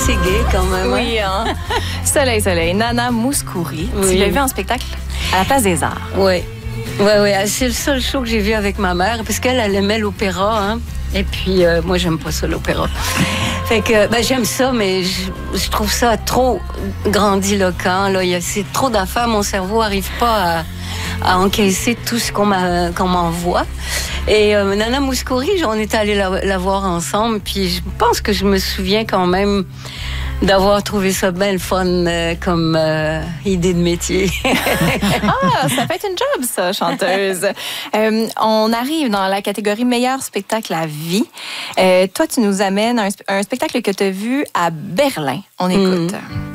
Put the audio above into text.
assez gai quand même. Oui, hein? Soleil. Nana Mouskouri. Oui. Tu l'as vu en spectacle à la Place des Arts. Oui. C'est le seul show que j'ai vu avec ma mère, parce qu'elle aimait l'opéra, hein. Et puis, moi, j'aime pas ça, l'opéra. Fait que, j'aime ça, mais je trouve ça trop grandiloquent, là. C'est trop d'affaires. Mon cerveau n'arrive pas à encaisser tout ce qu'on m'envoie. Et Nana Mouskouri, on est allés la voir ensemble, puis je pense que je me souviens quand même d'avoir trouvé ça bien le fun comme idée de métier. Ça fait une job, ça, chanteuse. On arrive dans la catégorie meilleur spectacle à vie. Toi, tu nous amènes un spectacle que tu as vu à Berlin. On écoute.